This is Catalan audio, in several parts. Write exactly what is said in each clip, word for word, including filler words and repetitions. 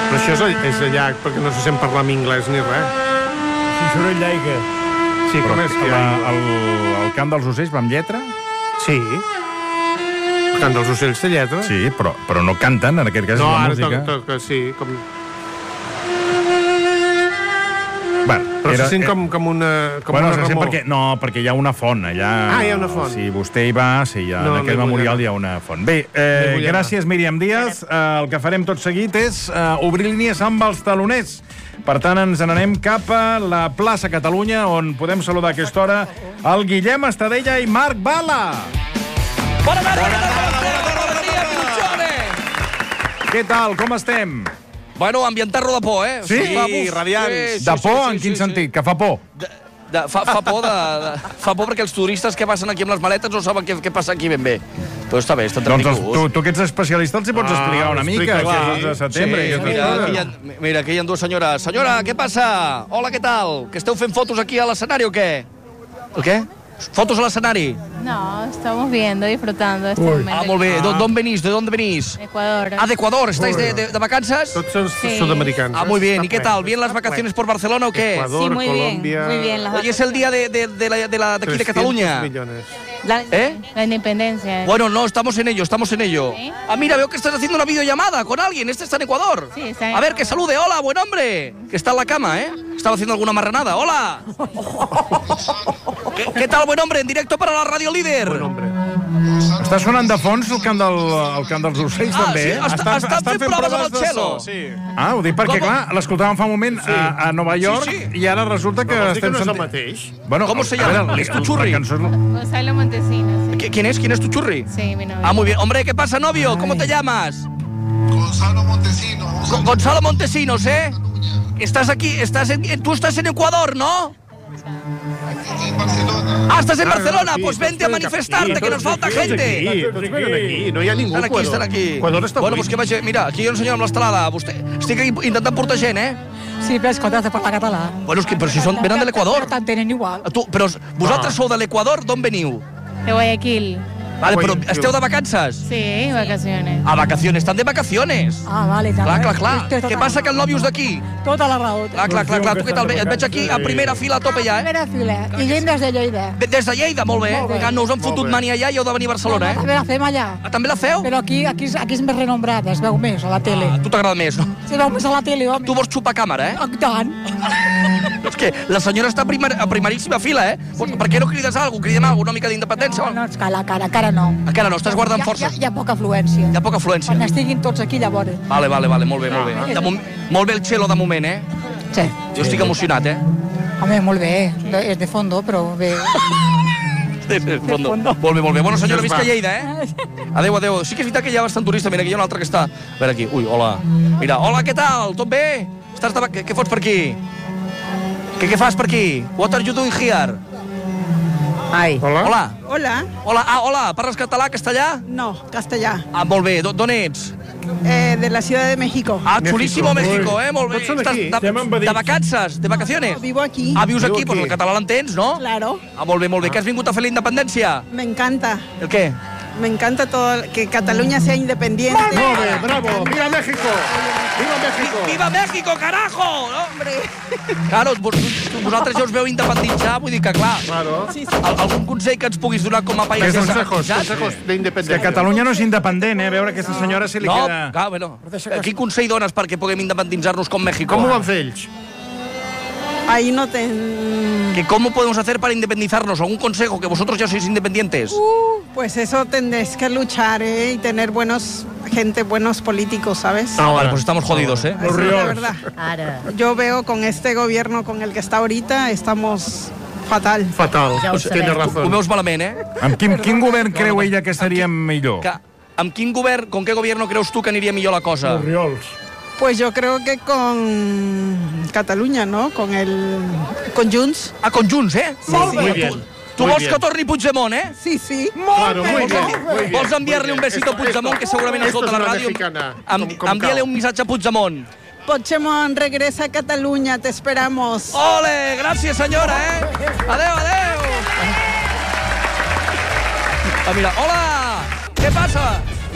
Però això és, és allà, perquè no se sent parlar en anglès ni res. Si soroll d'aigua. Sí, com és que... La, el, el cant dels ocells va amb lletra? Sí. El cant dels ocells té lletra. Sí, però, però no canten, en aquest cas no, és la ara música. toca, toca, sí, com... Bueno, però era, se sent com, com una, com bueno, una se sent remor. perquè, no, perquè hi ha una font allà. Ah, hi ha una font. Si vostè hi va, sí, hi ha, No, en aquest no hi memorial vull hi ha una font. Bé, eh, gràcies, Míriam Díaz. Eh, el que farem tot seguit és eh, obrir línies amb els taloners. Per tant, ens n'anem cap a la plaça Catalunya, on podem saludar a aquesta hora el Guillem Estadella i Marc Bala. Bona tarda, bona tarda, bon dia, Pichone! Què tal, com estem? Bueno, ambientar-lo de por, eh? Sí? Sí, radiants. De por, en quin sentit? Que fa por? De, de, fa, fa por de, de, fa por perquè els turistes que passen aquí amb les maletes no saben què, què passa aquí ben bé. Però està bé, està Doncs els, entretingut. tu, tu que ets especialista els hi pots Ah, explicar una mica, explica, que clar. és onze de setembre. Sí, i aquestes mira, coses. aquí hi ha, mira, aquí hi ha dues senyores. Senyora, què passa? Hola, què tal? Que esteu fent fotos aquí a l'escenari o què? El què? Fotos a l'escenari? No, estamos viendo, disfrutando de este momento. Ah, molt bé. Ah. ¿Dónde venís? ¿De dónde venís? Ecuador. Ah, de Ecuador. ¿Estáis de, de, de vacanzas? Tots són Sí. sud-americans. Ah, muy bien. Està ¿Y qué ple. tal? ¿Bien las Està ple. vacaciones por Barcelona o qué? Ecuador, Sí, muy bien, Colombia... muy bien. Las Hoy es el día de, de, de, la, de, la, de aquí de trescientos Cataluña. millones. La, ¿Eh? la independencia. Bueno, no, estamos en ello, estamos en ello. ¿Sí? Ah, mira, veo que estás haciendo una videollamada con alguien. Este está en Ecuador. Sí, está en A ver, Ecuador. que salude. Hola, buen hombre. Que está en la cama, ¿eh? Estaba haciendo alguna marranada. Hola. ¿Qué, qué tal, buen hombre? En directo para la Radio Líder. Buen hombre. Està sonant de fons el cant, del, el cant dels ocells, Ah, també, sí? eh? Està, estan fent proves amb el cello. Sí. Ah, ho dic perquè, Com? clar, l'escoltàvem fa un moment a, a Nova York Sí, sí. i ara resulta que Però vols dir que estem no és el sentint... mateix? Bueno, ¿Cómo se a llama? veure, ¿Es tu churri? la cançó és... Gonzalo Montesinos. Sí. ¿Qui- ¿Quién es? ¿Quién es tu churri? Sí, mi novio. Ah, muy bien. Hombre, ¿qué pasa, novio? ¿Cómo te llamas? Gonzalo Montesinos. Go- Gonzalo Montesinos, ¿eh? Estás aquí, estás en, tú estás en Ecuador, ¿no? En Barcelona. Ah, estás en Ah, Barcelona, sí, pues tots vente a venen manifestarte, aquí, que nos tots falta aquí, gente. Aquí, tots venen aquí, no hi ha ningú. Estan aquí, Equador. estan aquí. Equador està Bueno, buit. pues que vaig... Mira, aquí hi ha un senyor amb l'estelada. Vostè... Estic aquí intentant portar gent, eh? Sí, però escolta, has de parlar català. Bueno, és que, però si són, venen de l'Equador. Però t'entenen igual. Tu, però vosaltres sou de l'Equador, d'on veniu? De Guayaquil. Vale, però Guayaquil. esteu de vacances? Sí, vacaciones. A vacaciones, estan de vacaciones. Ah, vale. Clar, clar, clar. Què passa, que el nòvio és d'aquí? Tota la raó. Clar, clar, clar, clar. Tu què tal? Et veig aquí a primera fila a tope ja, eh? Primera fila. I gent des de Lleida. Des de Lleida, molt bé. Molt bé. Que no us han fotut bé. mania allà i heu de venir a Barcelona, També eh? la fem allà. Ah, també la feu? Però aquí, aquí, és- aquí és més renombrada, es veu més a la tele. A tu t'agrada més, no? Si veu més a la tele, home. Tu vols xupar càmera, eh? Ah, tant. És que la senyora està a, primer, a primeríssima fila, eh? Sí. Per què no crides alguna cosa? Cridem alguna una mica d'independència? No, no, és que la cara, encara no. Encara no, estàs guardant Hi ha- forces. Hi ha, hi ha poca afluència. Hi ha poca afluència. Quan estiguin tots aquí, llavors. Vale, vale, vale, molt bé, molt bé. Ah. De mom molt bé el cello de moment, eh? Sí. Jo estic emocionat, eh? Home, molt bé. És de fondo, però bé. De, de fondo. fondo. Molt bé, molt bé. Bueno, senyora, Això es visca va. Lleida, eh? Adéu, adéu. Sí que és veritat que hi ha bastant turista. Mira, aquí hi ha un altre que està... A veure aquí. Ui, hola. Mira, hola, què tal? Tot bé? Estàs de... vac- Què, què fots per aquí? Què, què fas per aquí? What are you doing here? Ai. Hola? Hola. Hola. Hola, ah, hola. Parles català, castellà? No, castellà. Ah, molt bé. d'o- D'on ets? Eh, de la Ciudad de México. Ah, xulíssimo México, eh? Molt bé. Tots són Estàs aquí. de, Estem de vacances, de vacaciones? Vivo aquí. Ah, vius aquí, Viu doncs aquí. el català l'entens, no? Claro. Ah, molt bé, molt bé. Que has vingut a fer la independència? Me encanta. El què? Me encanta todo que Cataluña sea independiente. Molt bé, bravo. Viva México. Viva México. Viva México, carajo! No, hombre. Claro, vos, vosaltres ja us veu independitzar, vull dir que, clar, Claro. Sí, sí. al, algun consell que ens puguis donar com a país... Consejos, independitzat? consejos Que d'independència. Catalunya no és independent, eh? A veure, aquesta senyora si li No, queda... clar, bueno. Quin consell dones perquè puguem independitzar-nos com México? Com ho van fer ells? Ahí no te... Uh, Que ¿Cómo podemos hacer para independizarnos? ¿Algún consejo? Que vosotros ya sois independientes. pues eso tendréis que luchar, ¿eh? Y tener buenos... gente, buenos políticos, ¿sabes? Ah, vale, pues estamos jodidos, ¿eh? Esa es la verdad. Ara. Yo veo con este gobierno con el que está ahorita, estamos fatal. Fatal. Ja ho Pues tiene sabem. Ho razón. veus malament, eh? Amb quin, quin govern creu ella que estaríem millor? Que, amb quin govern, con què govern creus tu que aniria millor la cosa? Oriols. Pues yo creo que con Cataluña, ¿no? Con el... con Junts. Ah, con Junts, eh? Sí, Muy sí. bien. Tu Muy vols bien. que torni Puigdemont, eh? Sí, sí. Claro, muy Vols, bien, muy bien. vols enviar-li un Muy bien. besito a Esto- Puigdemont, esto- que segurament esto escolta es la una ràdio. mexicana, Em- com- com Envia-li cal. un missatge a Puigdemont. Puigdemont, regresa a Cataluña, te esperamos. Ole, gràcies, senyora, eh? Adéu, adéu. Ah, mira, hola, què passa?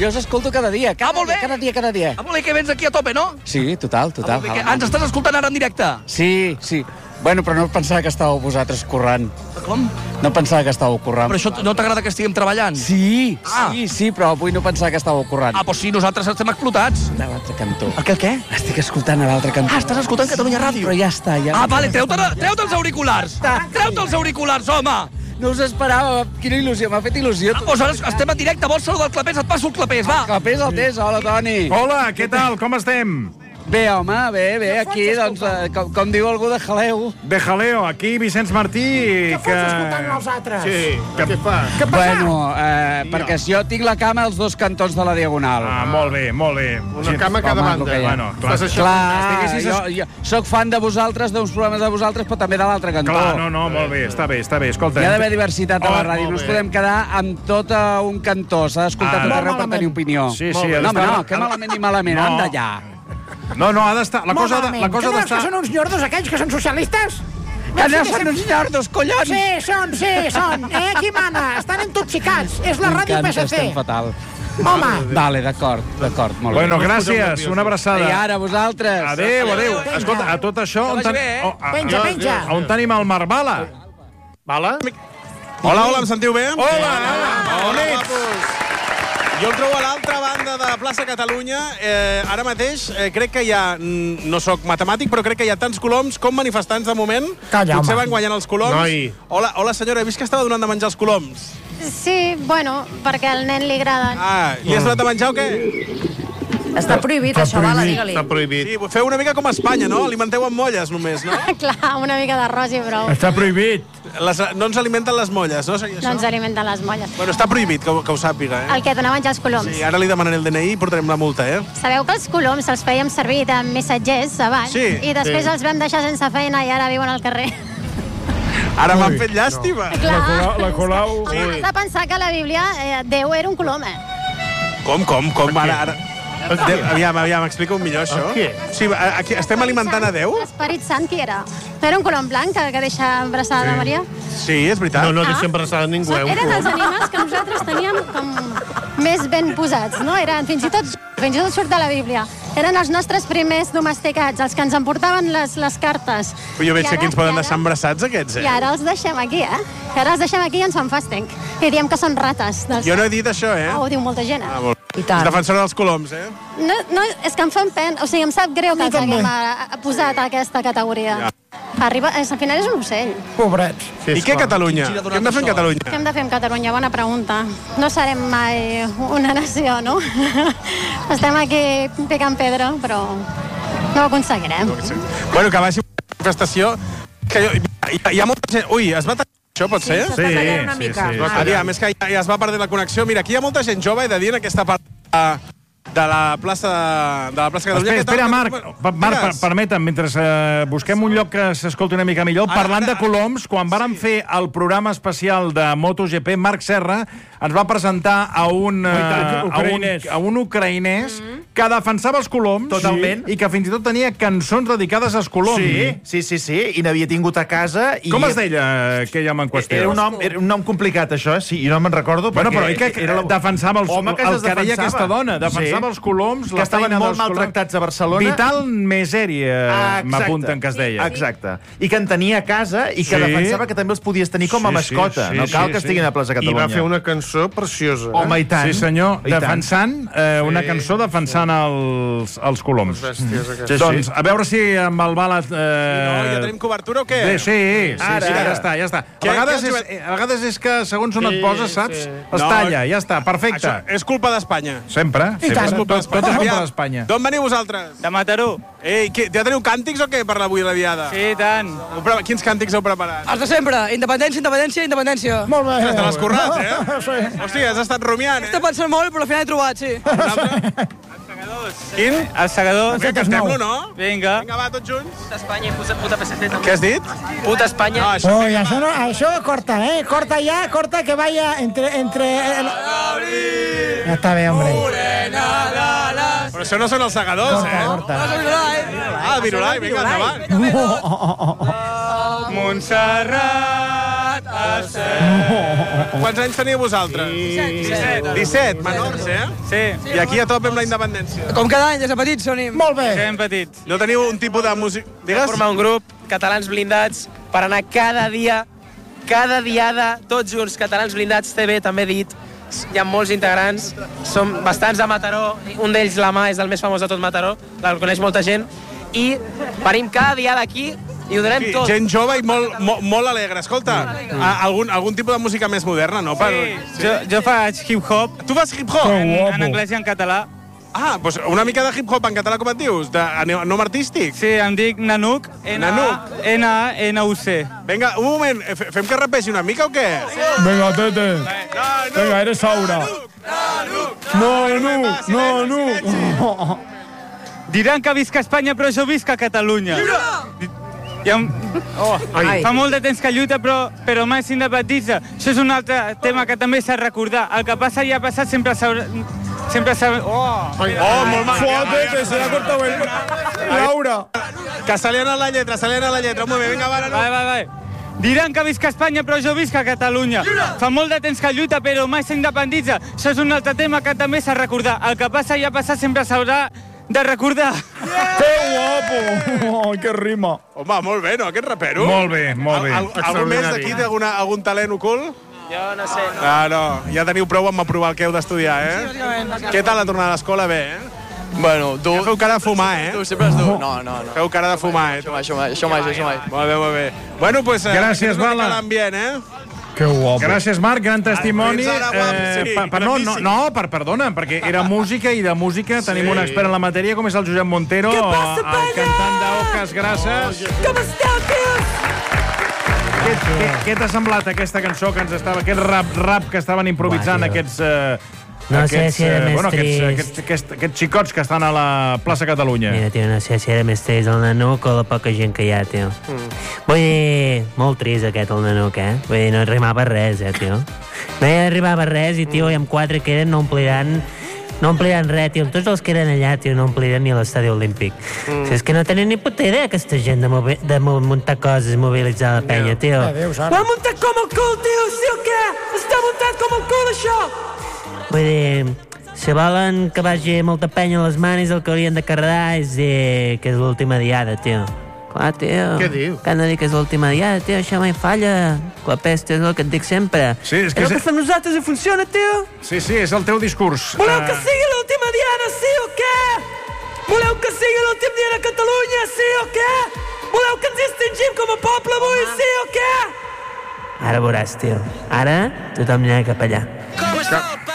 Jo us escolto cada dia, cada Ah, molt dia, bé. cada dia, cada dia. Ah, molt bé, que vens aquí a tope, no? Sí, total, total. Ah, molt bé, que ens estàs escoltant ara en directe? Sí, sí. Bueno, però no pensava que estàveu vosaltres currant. Com? No pensava que estàveu currant. Però això no t'agrada que estiguem treballant? Sí, Ah. sí, sí, però avui no pensava que estàveu currant. Ah, doncs sí, nosaltres estem explotats. A l'altre cantó. El què, el què? Estic escoltant a l'altre cantó. Ah, estàs escoltant Catalunya Ràdio. Però ja està, ja... Ah, vale, treu-te treu els auriculars. Treu-te els auriculars, home. No us esperava, quina il·lusió, m'ha fet il·lusió. Ah, doncs ara estem en directe, vols saludar el Clapés? Et passo el Clapés, va. Clapés el tens, hola, Toni. Hola, què tal? Com estem? Bé, home, bé, bé, aquí, doncs, eh, com, com diu algú de jaleu. De jaleo, aquí Vicenç Martí... Què fots escoltant els altres? Sí, què fa? Què passa? Bueno, eh, perquè jo tinc la cama als dos cantons de la Diagonal. Ah, molt bé, molt bé. Una cama a cada home, banda. el que hi ha. Bueno, clar. Fas això. Clar, Estiguessis jo, jo soc fan de vosaltres, d'uns programes de vosaltres, però també de l'altre cantó. Clar, no, no, molt bé, està bé, està bé. Escolta, Hi ha d'haver diversitat a Oh, la ràdio, molt no ens bé. podem quedar amb tot a un cantó, s'ha d'escoltar Ah, tot arreu molt per tenir opinió. Sí, Molt sí, bé. ha No, home, d'estar- no, que malament ni malament, No. anda ja. No, no, ha d'estar... La Molt cosa, de, malament. la cosa Que no, d'estar... que són uns nyordos aquells que són socialistes? Que no són uns llardos, collons! Sí, són, sí, són. Eh, qui mana? Estan intoxicats. És la ràdio P S C. Estem fatal. Home, Vale, d'acord, d'acord, molt Bueno, bé. gràcies, una I abraçada. ara, vosaltres. Adéu, adéu. Penja. Escolta, a tot això... Que On vagi ten... bé, eh? oh, a- penja, a- penja. On tenim el Marvala? Vala? Hola, hola, em sentiu bé? Hola! On ets? Jo el trobo a l'altra banda de Plaça Catalunya. Eh, ara mateix eh, crec que hi ha... mm, No sóc matemàtic, però crec que hi ha tants coloms com manifestants de moment. Calla, Potser home. van guanyant els coloms. Noi. Hola, hola senyora, he vist que estava donant de menjar els coloms. Sí, bueno, perquè al nen li agraden. Ah, li has donat de menjar o què? Està prohibit, això, vala, digue-li. Està prohibit. Sí, feu una mica com a Espanya, no? Alimenteu amb molles només, no? Clar, una mica d'arròs i prou. Està prohibit. Les, no ens alimenten les molles, no? Seria No això? ens alimenten les molles. Bueno, està prohibit, que, ho- que ho sàpiga, eh? El que dona menjar els coloms. Sí, ara li demanaré el D N I i portarem la multa, eh? Sabeu que els coloms els fèiem servir de missatgers abans Sí, i després sí. els vam deixar sense feina i ara viuen al carrer. Ara m'han fet llàstima. Clar. La Colau... Sí. Has de pensar que a la Bíblia eh, Déu era un colom, eh? Com, com, com? Ara, ara... Déu, aviam, aviam, explica-ho millor, això. El què? Sí, a- aquí estem alimentant a Déu? L'Esperit Sant qui era? No era un colom blanc que, que deixa abraçada la Maria? Sí, és veritat. No, no Ah. deixem passar ningú, eh? un Eren els colom. animals que nosaltres teníem com més ben posats, no? Eren, fins i tot, fins i tot surt de la Bíblia. Eren els nostres primers domesticats, els que ens emportaven les, les cartes. Però jo veig I que ara- aquí ens poden i ara- deixar embarassats, aquests, I eh? ara els deixem aquí, eh? I ara els deixem aquí i ens fan fàstic. I diem que són rates. Dels... Jo no he dit això, eh? Ah, ho diu molta gent, eh? Ah, molt. I tant. Defensora dels coloms, eh? No, no, és que em fan pena, o sigui, em sap greu que Mi els també. haguem a, a posat a aquesta categoria. Ja. Arriba, és, al final és un ocell. Pobrets. Sí, I què esclar. Catalunya? Qui ha Què hem de fer en donat Què Catalunya? hem de fer amb Catalunya? Bona pregunta. No serem mai una nació, no? Estem aquí picant pedra, però no ho aconseguirem. Bueno, que vagi una manifestació... Que jo, hi, ha, hi ha molta gent... Ui, es va tallar això, pot ser? S'està tallant una mica. sí, sí. Aviam, és que ja, ja es va perdre la connexió. Mira, aquí hi ha molta gent jove, he de dir, en aquesta part de, de la plaça de la plaça Catalunya. Espera, espera, Marc, Pa- Marc, per, permetem, mentre eh, busquem un lloc que s'escolti una mica millor, Ara, parlant ara, de coloms, quan vàrem fer el programa especial de MotoGP, Marc Serra ens va presentar a un, eh, tant, a un, ucraïnès. a un ucraïnès que defensava els coloms. Totalment. I que fins i tot tenia cançons dedicades als coloms. Sí, sí, sí, sí, i n'havia tingut a casa. I Com es deia aquell home en qüestió? Era un nom, era un nom complicat, això, eh? Sí, jo no me'n recordo. Bueno, però ell que era la... defensava els, Home, que el es que deia defensava. aquesta dona, defensava Sí. els coloms, Que la estaven feina molt dels coloms. maltractats a Barcelona. Vital Misèria, Ah, exacte. m'apunten que es deia. Exacte. I que en tenia a casa i que Sí. defensava que també els podies tenir com a Sí, mascota. sí, no sí, cal sí, que estiguin sí. a Plaça I Catalunya. va fer una cançó preciosa. eh? Home, i tant. Sí, senyor, I tant. defensant eh, una cançó defensant els, els coloms. Bèsties, aquestes. Sí, sí. Doncs, a veure si amb el Bala... Eh... No, ja tenim cobertura o què? Bé, sí, sí, Ara, sí, ja ara. està, ja està. A Què- vegades, què és, has jugat? a vegades és que segons on et Sí, poses, saps? sí. Es No, talla, ja està, perfecte. Això és culpa d'Espanya. Sempre, sempre. tant. Tot, tot és culpa Aviam, d'Espanya. D'on veniu vosaltres? De Mataró. Ei, què, ja teniu càntics o què per avui la diada? Sí, tant. Heu pre- Quins càntics heu preparat? Els de sempre. Independència, independència, independència. Molt bé. Te l'has currat, eh? Sí. Hòstia, has estat rumiant, eh? pensant molt, però al final he trobat, sí. Un altre? Quin? Els segadors. Vinga, cantem-lo, no? Vinga. Vinga, va, tots junts. Puta Espanya i puta, puta P S C. Què has dit? Puta Espanya. No, això... Oh, i això, no, això corta, eh? Corta ja, corta que vaya entre... entre el... Ja està bé, hombre. Però això no són els segadors, eh? Corta. Ah, el Virulai, vinga, endavant. Montserrat, Quants anys teniu vosaltres? disset. disset, menors, eh? Sí. I aquí a tope amb la independència. Com cada any, des de petits, Soni. Molt bé. Ben petits. No teniu un tipus de música... Vam Digues? formar un grup, catalans blindats, per anar cada dia, cada diada, tots junts, catalans blindats, T V, també dit. Hi ha molts integrants, som bastants de Mataró, un d'ells, la Mà, és el més famós de tot Mataró, el coneix molta gent, i venim cada dia d'aquí i ho donem Sí, tot. gent jove i molt, molt, molt alegre. Escolta, a- algun, algun tipus de música més moderna, no? Per... Sí, jo, jo faig hip-hop. Tu fas hip-hop? En, en anglès i en català. Ah, doncs una mica de hip-hop en català, com et dius? De a nom artístic? Sí, em dic Nanuc, Nanuc. N A N U C. Vinga, un moment, f- fem que repessi una mica o què? Vinga, Tete. Vinga, eres Aura. No, no, no, no. Diran que visc a Espanya, però jo visc a Catalunya. Hi ha un... oh, Ai. fa molt de temps que lluita, però, però mai s'independitza. Això és un altre tema que també s'ha de recordar. El que passa ja ha passat, sempre s'haurà... Sempre s'ha... Oh! Oh, molt mal. Tete, se le ha cortado el... Laura. Que se li ha anat la lletra, se li ha anat la lletra. Un moment, vinga, va, no. Vai, vai, vai. Diran que visc a Espanya, però jo visc a Catalunya. Fa molt de temps que lluita, però mai s'independitza. Això és un altre tema que també s'ha de recordar. El que passa ja ha passat, sempre s'haurà de recordar. Que guapo. Oh, que rima. Home, molt bé, no, aquest rapero? Molt bé, molt bé. Al, al, algú més d'aquí té alguna, algun talent ocult? Jo no sé. Ah, no, ja teniu prou amb aprovar el que heu d'estudiar, eh? Què tal la tornada a l'escola? Bé, eh? Bueno, tu... Ja feu cara de fumar, eh? Tu sempre has dur. No, no, no. Feu cara de fumar, eh? Això mai, això mai, això mai, això mai. Molt bé, molt bé. Bueno, doncs... Pues, Gràcies, Bala. L'ambient, eh? Que guapo. Gràcies, Marc, gran testimoni. Fins ara, guap, Eh, sí, per, per, no, no, no, per, perdona, perquè era música i de música tenim un expert en la matèria com és el Josep Montero, el cantant d'Oques Grasses. Com esteu, tios? Què, què, què t'ha semblat aquesta cançó que ens estava, aquest rap, rap que estaven improvisant Buah, tio. aquests... Eh, No sé aquests, si era eh, més bueno, aquests, trist. aquests, aquests, aquests xicots que estan a la plaça Catalunya. Mira, tio, no sé si era més trist el Nanuc o la poca gent que hi ha, tio. Mm. Vull dir, molt trist aquest el Nanuc, eh? Vull dir, no rimava res, eh, tio. No hi arribava res i, tio, i amb quatre que eren no ompliran... No ompliran res, tio. Tots els que eren allà, tio, no ompliran ni l'estadi olímpic. Mm. Si és que no tenen ni puta idea, aquesta gent, de, movi de muntar coses, mobilitzar la penya, tio. Adéu, Ho Sara. ha muntat com el cul, tio, sí o què? Està muntat com el cul, això! Vull dir, si volen que vagi molta penya a les manis, el que haurien de carregar és dir que és l'última diada, tio. Clar, tio. Què diu? Que han de dir que és l'última diada, tio, això mai falla. La pesta és el que et dic sempre. Sí, és que És el és, que fem nosaltres i funciona, tio! sí, sí, és el teu discurs. Voleu Eh, que sigui l'última diada, sí o què? Voleu que sigui l'últim dia de Catalunya, sí o què? Voleu que ens extingim com a poble avui, sí o què? Ara veuràs, tio. Ara tothom anirà cap allà.